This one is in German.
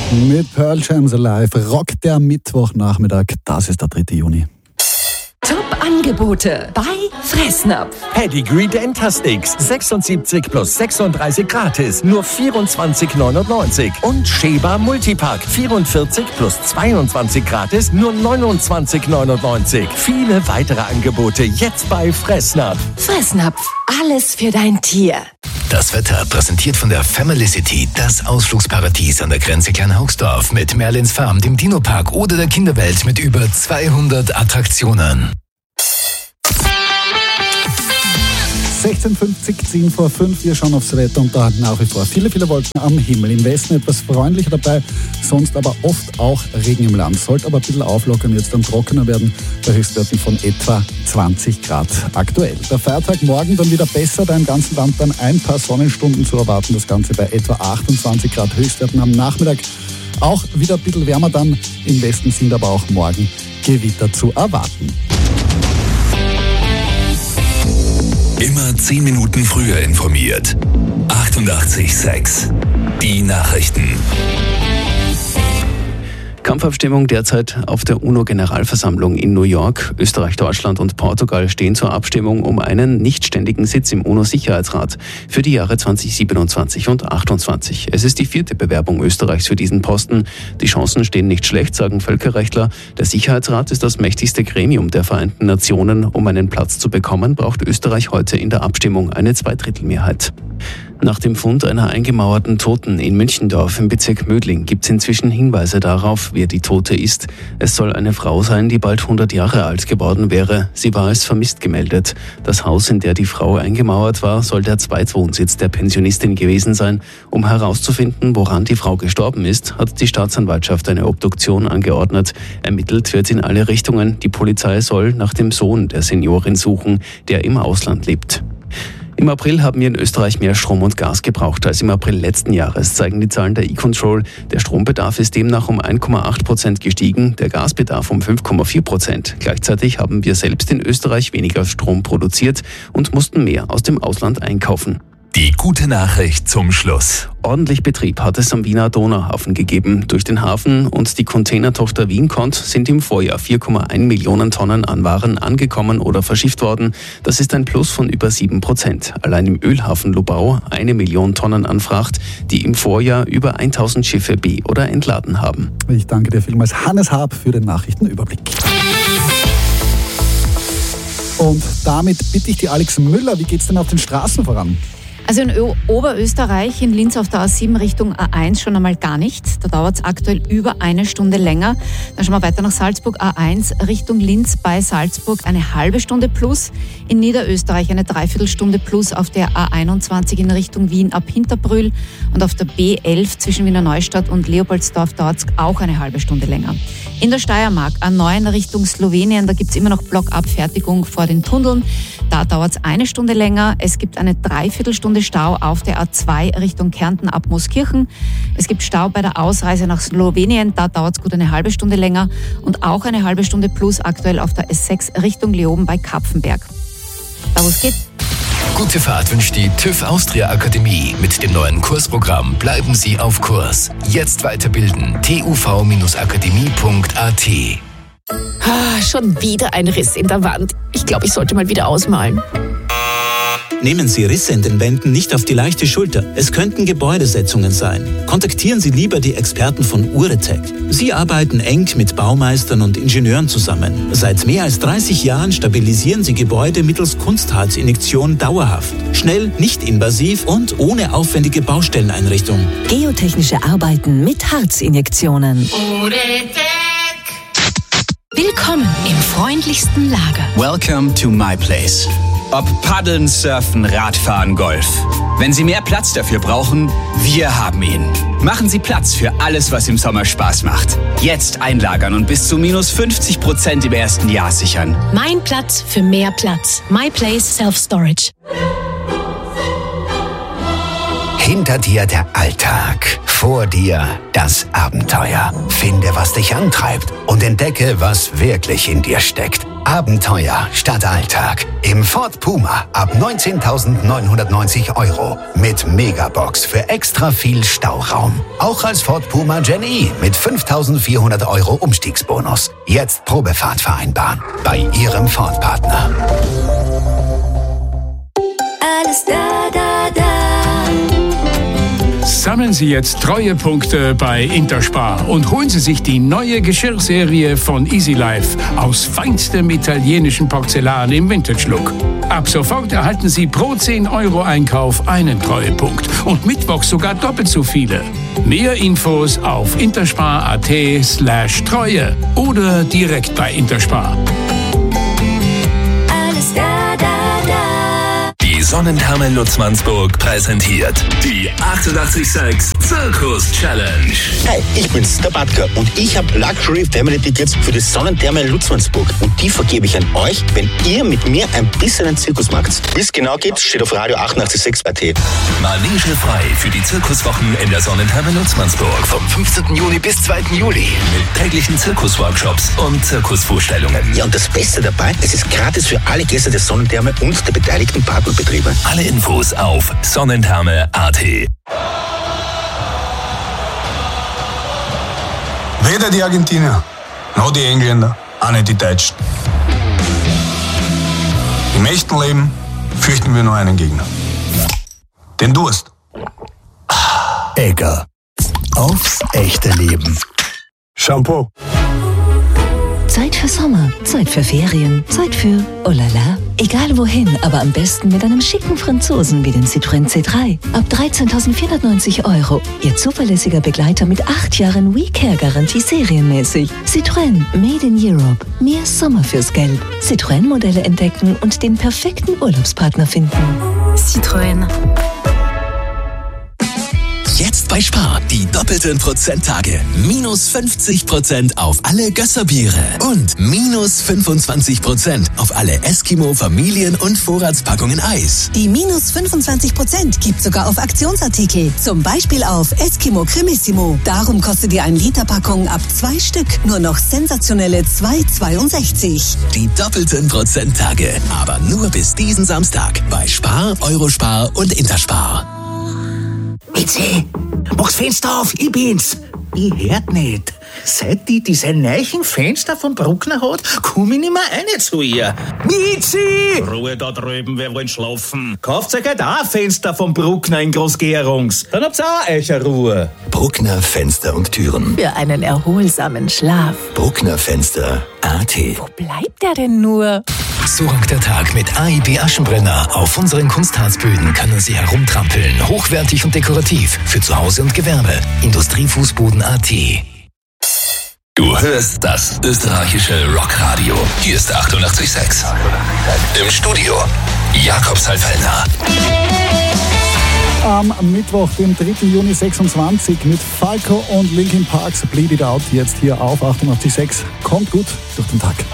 Mit Pearl Jams Alive rockt der Mittwochnachmittag. Das ist der 3. Juni. Top-Angebote bei Fressnapf. Pedigree Dentasticks 76 plus 36 gratis, nur 24,99. Und Sheba Multipack 44 plus 22 gratis, nur 29,99. Viele weitere Angebote jetzt bei Fressnapf. Fressnapf, alles für dein Tier. Das Wetter präsentiert von der Family City, das Ausflugsparadies an der Grenze Kleinhaugsdorf mit Merlins Farm, dem Dino-Park oder der Kinderwelt mit über 200 Attraktionen. 16:50, 10 vor 5. Wir schauen aufs Wetter und da nach wie vor viele Wolken am Himmel. Im Westen etwas freundlicher dabei, sonst aber oft auch Regen im Land. Sollte aber ein bisschen auflockern, jetzt dann trockener werden, bei Höchstwerten von etwa 20 Grad aktuell. Der Feiertag morgen dann wieder besser, da im ganzen Land dann ein paar Sonnenstunden zu erwarten. Das Ganze bei etwa 28 Grad Höchstwerten am Nachmittag. Auch wieder ein bisschen wärmer dann. Im Westen sind aber auch morgen Gewitter zu erwarten. Immer 10 Minuten früher informiert. 88,6. Die Nachrichten. Kampfabstimmung derzeit auf der UNO-Generalversammlung in New York. Österreich, Deutschland und Portugal stehen zur Abstimmung um einen nichtständigen Sitz im UNO-Sicherheitsrat für die Jahre 2027 und 2028. Es ist die 4. Bewerbung Österreichs für diesen Posten. Die Chancen stehen nicht schlecht, sagen Völkerrechtler. Der Sicherheitsrat ist das mächtigste Gremium der Vereinten Nationen. Um einen Platz zu bekommen, braucht Österreich heute in der Abstimmung eine Zweidrittelmehrheit. Nach dem Fund einer eingemauerten Toten in Münchendorf im Bezirk Mödling gibt es inzwischen Hinweise darauf, wer die Tote ist. Es soll eine Frau sein, die bald 100 Jahre alt geworden wäre. Sie war als vermisst gemeldet. Das Haus, in der die Frau eingemauert war, soll der Zweitwohnsitz der Pensionistin gewesen sein. Um herauszufinden, woran die Frau gestorben ist, hat die Staatsanwaltschaft eine Obduktion angeordnet. Ermittelt wird in alle Richtungen. Die Polizei soll nach dem Sohn der Seniorin suchen, der im Ausland lebt. Im April haben wir in Österreich mehr Strom und Gas gebraucht als im April letzten Jahres, zeigen die Zahlen der E-Control. Der Strombedarf ist demnach um 1,8% gestiegen, der Gasbedarf um 5,4%. Gleichzeitig haben wir selbst in Österreich weniger Strom produziert und mussten mehr aus dem Ausland einkaufen. Die gute Nachricht zum Schluss. Ordentlich Betrieb hat es am Wiener Donauhafen gegeben. Durch den Hafen und die Containertochter Wiencont sind im Vorjahr 4,1 Millionen Tonnen an Waren angekommen oder verschifft worden. Das ist ein Plus von über 7%. Allein im Ölhafen Lubau 1 Million Tonnen an Fracht, die im Vorjahr über 1000 Schiffe be- oder entladen haben. Ich danke dir vielmals, Hannes Haab, für den Nachrichtenüberblick. Und damit bitte ich die Alex Müller, wie geht's denn auf den Straßen voran? Also in Oberösterreich, in Linz auf der A7 Richtung A1 schon einmal gar nicht. Da dauert es aktuell über eine Stunde länger. Dann schauen wir weiter nach Salzburg, A1 Richtung Linz bei Salzburg eine halbe Stunde plus. In Niederösterreich eine Dreiviertelstunde plus auf der A21 in Richtung Wien ab Hinterbrühl. Und auf der B11 zwischen Wiener Neustadt und Leopoldsdorf dauert es auch eine halbe Stunde länger. In der Steiermark A9 Richtung Slowenien, da gibt es immer noch Blockabfertigung vor den Tunneln. Da dauert es eine Stunde länger. Es gibt eine Dreiviertelstunde Stau auf der A2 Richtung Kärnten ab Mooskirchen. Es gibt Stau bei der Ausreise nach Slowenien. Da dauert es gut eine halbe Stunde länger. Und auch eine halbe Stunde plus aktuell auf der S6 Richtung Leoben bei Kapfenberg. Da wo es geht. Gute Fahrt wünscht die TÜV Austria Akademie. Mit dem neuen Kursprogramm bleiben Sie auf Kurs. Jetzt weiterbilden. tuv-akademie.at. Schon wieder ein Riss in der Wand. Ich glaube, ich sollte mal wieder ausmalen. Nehmen Sie Risse in den Wänden nicht auf die leichte Schulter. Es könnten Gebäudesetzungen sein. Kontaktieren Sie lieber die Experten von Uretech. Sie arbeiten eng mit Baumeistern und Ingenieuren zusammen. Seit mehr als 30 Jahren stabilisieren sie Gebäude mittels Kunstharzinjektion dauerhaft. Schnell, nicht invasiv und ohne aufwendige Baustelleneinrichtung. Geotechnische Arbeiten mit Harzinjektionen. Willkommen im freundlichsten Lager. Welcome to my place. Ob Paddeln, Surfen, Radfahren, Golf. Wenn Sie mehr Platz dafür brauchen, wir haben ihn. Machen Sie Platz für alles, was im Sommer Spaß macht. Jetzt einlagern und bis zu -50% im ersten Jahr sichern. Mein Platz für mehr Platz. My Place Self-Storage. Hinter dir der Alltag. Vor dir das Abenteuer. Finde, was dich antreibt und entdecke, was wirklich in dir steckt. Abenteuer statt Alltag. Im Ford Puma ab 19.990 € mit Megabox für extra viel Stauraum. Auch als Ford Puma Gen E mit 5.400 € Umstiegsbonus. Jetzt Probefahrt vereinbaren bei Ihrem Ford-Partner. Alles da, da, da. Sammeln Sie jetzt Treuepunkte bei Interspar und holen Sie sich die neue Geschirrserie von Easy Life aus feinstem italienischen Porzellan im Vintage-Look. Ab sofort erhalten Sie pro 10 € Einkauf einen Treuepunkt und mittwochs sogar doppelt so viele. Mehr Infos auf interspar.at/Treue oder direkt bei Interspar. Alles da, da, da. Die Sonnentherme Lutzmannsburg präsentiert die 886 Zirkus Challenge. Hi, ich bin's, der Batka, und ich habe Luxury Family Tickets für die Sonnentherme Lutzmannsburg. Und die vergebe ich an euch, wenn ihr mit mir ein bisschen einen Zirkus macht. Wie es genau geht, steht auf Radio 886.at. Manege frei für die Zirkuswochen in der Sonnentherme Lutzmannsburg. Vom 15. Juni bis 2. Juli. Mit täglichen Zirkusworkshops und Zirkusvorstellungen. Ja, und das Beste dabei, es ist gratis für alle Gäste der Sonnentherme und der beteiligten Partnerbetriebe. Alle Infos auf sonnentherme.at. Weder die Argentinier, noch die Engländer, auch nicht die Deutschen. Im echten Leben fürchten wir nur einen Gegner. Den Durst. Egger. Aufs echte Leben. Shampoo. Zeit für Sommer, Zeit für Ferien, Zeit für oh la la. Egal wohin, aber am besten mit einem schicken Franzosen wie den Citroën C3. Ab 13.490 €. Ihr zuverlässiger Begleiter mit 8 Jahren WeCare-Garantie serienmäßig. Citroën, made in Europe. Mehr Sommer fürs Geld. Citroën-Modelle entdecken und den perfekten Urlaubspartner finden. Citroën. Jetzt bei Spar die doppelten Prozenttage. Minus 50% auf alle Gösserbiere und minus 25% auf alle Eskimo Familien- und Vorratspackungen Eis. Die minus 25% gibt sogar auf Aktionsartikel. Zum Beispiel auf Eskimo Cremissimo. Darum kostet die 1-Liter-Packung ab 2 Stück nur noch sensationelle 2,62. Die doppelten Prozenttage. Aber nur bis diesen Samstag bei Spar, Eurospar und Interspar. Mitzi, mach's Fenster auf, ich bin's. Ich hört nicht. Seit die diese neuen Fenster vom Bruckner hat, komm ich nicht mehr rein zu ihr. Mitzi! Ruhe da drüben, wir wollen schlafen. Kauft euch halt auch ein Fenster vom Bruckner in Großgerungs. Dann habt's auch euch eine Ruhe. Bruckner Fenster und Türen. Für einen erholsamen Schlaf. Bruckner Fenster.at. Wo bleibt er denn nur? So rankt der Tag mit AIB Aschenbrenner. Auf unseren Kunstharzböden können Sie herumtrampeln. Hochwertig und dekorativ. Für zu Hause und Gewerbe. Industriefußboden.at. Du hörst das österreichische Rockradio. Hier ist 88,6. Im Studio Jakobs Halfellner. Am Mittwoch, dem 3. Juni 26 mit Falco und Linkin Parks Bleed It Out. Jetzt hier auf 88,6. Kommt gut durch den Tag.